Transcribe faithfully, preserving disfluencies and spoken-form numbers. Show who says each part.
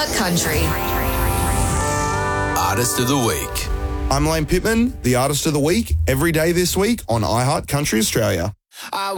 Speaker 1: iHeart Country.
Speaker 2: Artist of the Week.
Speaker 3: I'm Lane Pittman, the Artist of the Week, every day this week on iHeart Country Australia.
Speaker 2: I